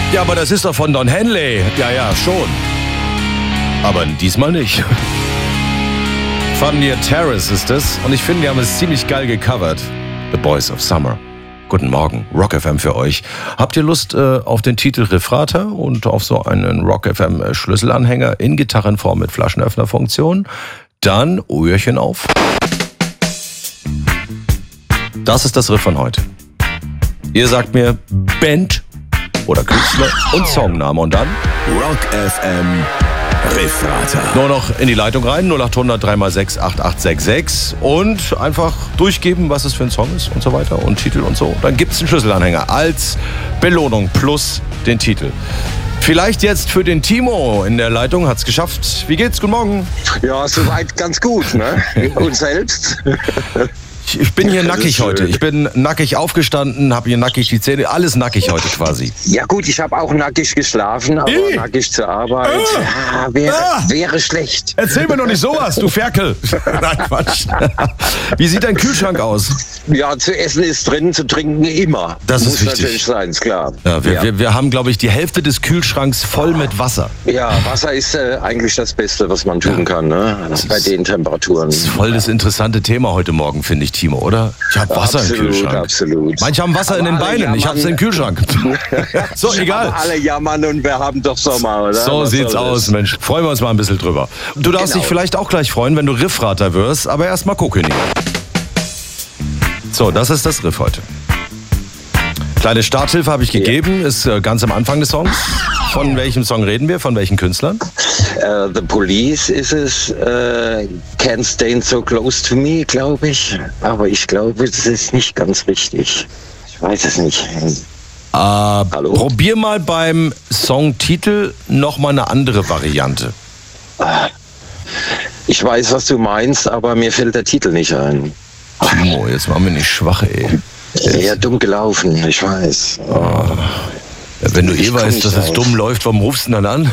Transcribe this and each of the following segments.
Ja, aber das ist doch von Don Henley. Ja, schon. Aber diesmal nicht. Funnier Terrace ist es. Und ich finde, die haben es ziemlich geil gecovert. The Boys of Summer. Guten Morgen, Rock FM für euch. Habt ihr Lust auf den Titel Riffrater und auf so einen Rock FM Schlüsselanhänger in Gitarrenform mit Flaschenöffnerfunktion? Dann Öhrchen auf. Das ist das Riff von heute. Ihr sagt mir Band oder Künstler und Songname und dann Rock FM Riffrater. nur noch in die Leitung rein, 0800 3x6 8866 und einfach durchgeben, was es für ein Song ist und so weiter und Titel und so. Dann gibt es einen Schlüsselanhänger als Belohnung plus den Titel. Vielleicht jetzt für den Timo in der Leitung, hat's geschafft. Wie geht's? Guten Morgen. Ja, soweit ganz gut, ne? Und selbst? Ich bin hier nackig heute. Ich bin nackig aufgestanden, habe hier nackig die Zähne, alles nackig heute quasi. Ja gut, ich habe auch nackig geschlafen, aber nackig zur Arbeit wäre schlecht. Erzähl mir doch nicht sowas, du Ferkel. Nein, Quatsch. Wie sieht dein Kühlschrank aus? Ja, zu essen ist drin, zu trinken immer. Das ist Muss wichtig. natürlich sein, ist klar. Ja, wir haben, glaube ich, die Hälfte des Kühlschranks voll mit Wasser. Ja, Wasser ist eigentlich das Beste, was man tun kann, ne? Bei den Temperaturen. Das ist voll das interessante Thema heute Morgen, finde ich, Timo, oder? Ich habe Wasser im Kühlschrank. Absolut. Manche haben Wasser in den Beinen, ich habe es im Kühlschrank. So, egal. Aber alle jammern und wir haben doch Sommer, oder? So Was sieht's soll das? aus, Mensch. Freuen wir uns mal ein bisschen drüber. Du darfst dich vielleicht auch gleich freuen, wenn du Riffrater wirst, aber erst mal gucken. So, das ist das Riff heute. Kleine Starthilfe habe ich gegeben, ist ganz am Anfang des Songs. Von welchem Song reden wir? Von welchen Künstlern? The Police ist es. Can't Stand So Close to Me, glaube ich. Aber ich glaube, das ist nicht ganz richtig. Ich weiß es nicht. Hallo? Probier mal beim Songtitel nochmal eine andere Variante. Ich weiß, was du meinst, aber mir fällt der Titel nicht ein. Timo, jetzt machen wir nicht schwach, ey. Ja, dumm gelaufen, ich weiß. Ja, wenn du Ich komm weißt, nicht dass es drauf. dumm läuft, warum rufst du denn dann an?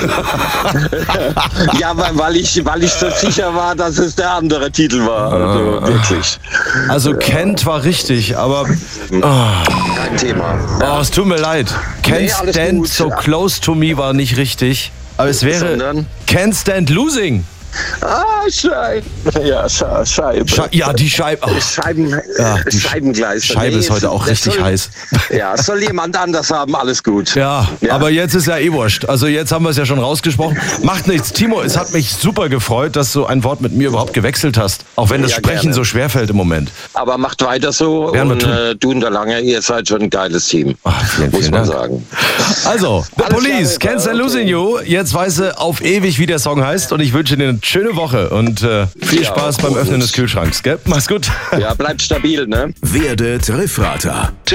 Ja, weil ich so sicher war, dass es der andere Titel war. Also, wirklich. Also Kent war richtig, aber Kein Thema. es tut mir leid. Nee, Can't alles Stand gut. So Close to Me war nicht richtig. Aber es wäre Sondern? Can't Stand Losing. Scheibe. Ja, Scheibe. Ja, die Scheibe. Oh. Die Scheibengleis. Scheibe ist heute auch richtig heiß. Ja, soll jemand anders haben, alles gut. Ja, aber jetzt ist ja eh wurscht. Also jetzt haben wir es ja schon rausgesprochen. Macht nichts. Timo, es hat mich super gefreut, dass du ein Wort mit mir überhaupt gewechselt hast. Auch wenn das Ja, Sprechen gerne. so schwer fällt im Moment. Aber macht weiter so Werden wir und du und der Lange, ihr seid schon ein geiles Team. Vielen, muss vielen man Dank. sagen. Also, The Alles Police, klar, Can't Stand okay. Losing You. Jetzt weiß er auf ewig, wie der Song heißt. Und ich wünsche dir eine schöne Woche und viel Ja, Spaß beim und- Öffnen des Kühlschranks. Gell? Mach's gut. Ja, bleibt stabil, ne? Werdet Riffrater.